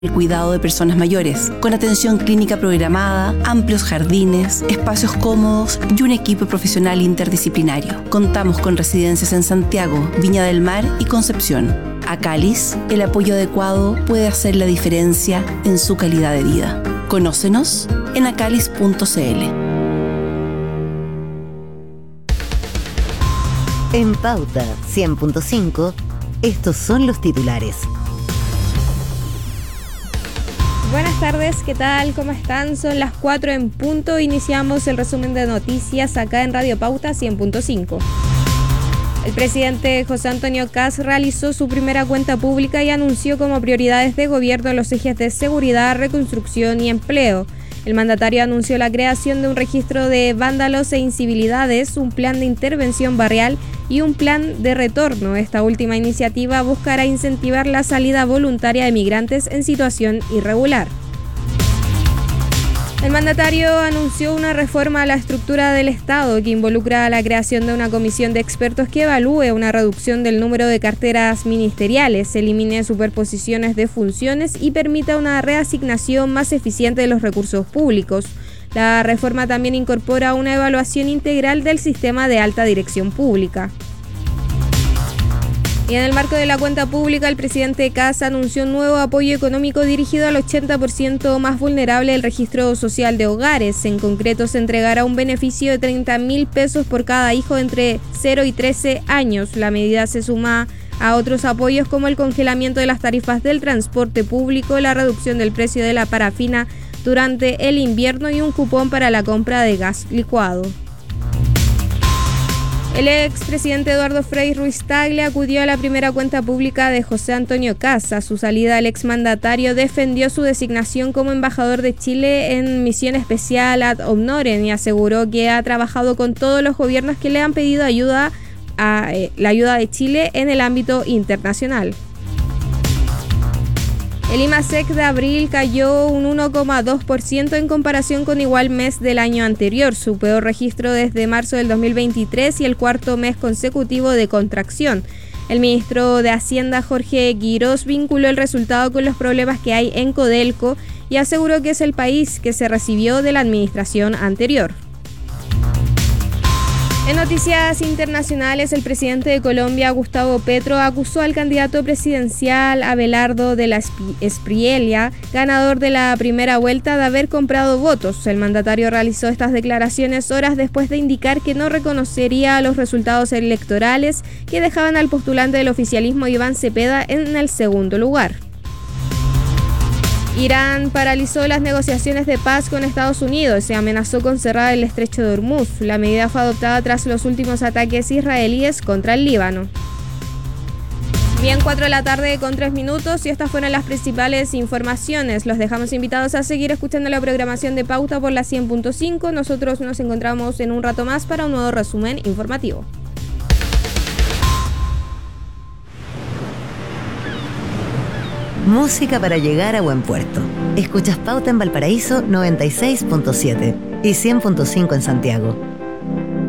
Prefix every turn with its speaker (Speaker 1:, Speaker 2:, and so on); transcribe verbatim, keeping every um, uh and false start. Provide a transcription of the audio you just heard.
Speaker 1: el cuidado de personas mayores, con atención clínica programada, amplios jardines, espacios cómodos y un equipo profesional interdisciplinario. Contamos con residencias en Santiago, Viña del Mar y Concepción. Acalis, el apoyo adecuado puede hacer la diferencia en su calidad de vida. Conócenos en acalis punto c l.
Speaker 2: En Pauta cien punto cinco, estos son los titulares.
Speaker 3: Buenas tardes, ¿qué tal? ¿Cómo están? Son las cuatro en punto. Iniciamos el resumen de noticias acá en Radio Pauta cien punto cinco. El presidente José Antonio Kast realizó su primera cuenta pública y anunció como prioridades de gobierno los ejes de seguridad, reconstrucción y empleo. El mandatario anunció la creación de un registro de vándalos e incivilidades, un plan de intervención barrial y un plan de retorno. Esta última iniciativa buscará incentivar la salida voluntaria de migrantes en situación irregular. El mandatario anunció una reforma a la estructura del Estado que involucra la creación de una comisión de expertos que evalúe una reducción del número de carteras ministeriales, elimine superposiciones de funciones y permita una reasignación más eficiente de los recursos públicos. La reforma también incorpora una evaluación integral del sistema de alta dirección pública. Y en el marco de la cuenta pública, el presidente Kast anunció un nuevo apoyo económico dirigido al ochenta por ciento más vulnerable del registro social de hogares. En concreto, se entregará un beneficio de treinta mil pesos por cada hijo entre cero y trece años. La medida se suma a otros apoyos como el congelamiento de las tarifas del transporte público, la reducción del precio de la parafina durante el invierno y un cupón para la compra de gas licuado. El expresidente Eduardo Frei Ruiz Tagle acudió a la primera cuenta pública de José Antonio Kast. A su salida, el exmandatario defendió su designación como embajador de Chile en misión especial ad honorem y aseguró que ha trabajado con todos los gobiernos que le han pedido ayuda a eh, la ayuda de Chile en el ámbito internacional. El IMASEC de abril cayó un uno coma dos por ciento en comparación con igual mes del año anterior, su peor registro desde marzo del dos mil veintitrés y el cuarto mes consecutivo de contracción. El ministro de Hacienda, Jorge Quirós, vinculó el resultado con los problemas que hay en Codelco y aseguró que es el país que se recibió de la administración anterior. En noticias internacionales, el presidente de Colombia, Gustavo Petro, acusó al candidato presidencial Abelardo de la Espriella, ganador de la primera vuelta, de haber comprado votos. El mandatario realizó estas declaraciones horas después de indicar que no reconocería los resultados electorales que dejaban al postulante del oficialismo Iván Cepeda en el segundo lugar. Irán paralizó las negociaciones de paz con Estados Unidos y amenazó con cerrar el estrecho de Hormuz. La medida fue adoptada tras los últimos ataques israelíes contra el Líbano. Bien, cuatro de la tarde con tres minutos y estas fueron las principales informaciones. Los dejamos invitados a seguir escuchando la programación de Pauta por la cien punto cinco. Nosotros nos encontramos en un rato más para un nuevo resumen informativo.
Speaker 2: Música para llegar a buen puerto. Escuchas Pauta en Valparaíso noventa y seis punto siete y cien punto cinco en Santiago.